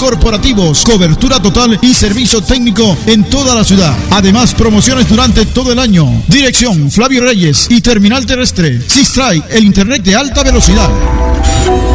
corporativos, cobertura total y servicio técnico en toda la ciudad. Además, promociones durante todo el año. Dirección Flavio Reyes y Terminal Terrestre. Sistray, el internet de alta velocidad.